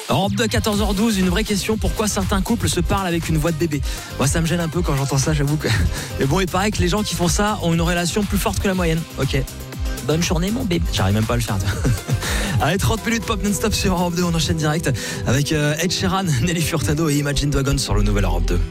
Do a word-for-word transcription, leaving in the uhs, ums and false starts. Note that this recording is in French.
Europe deux, quatorze heures douze, une vraie question. Pourquoi certains couples se parlent avec une voix de bébé? Moi, ça me gêne un peu quand j'entends ça, j'avoue que... Mais bon, il paraît que les gens qui font ça ont une relation plus forte que la moyenne. Ok. Bonne journée, mon bébé. J'arrive même pas à le faire. Allez, trente minutes pop non-stop sur Europe deux. On enchaîne direct avec euh, Ed Sheeran, Nelly Furtado et Imagine Dragons sur le nouvel Europe deux.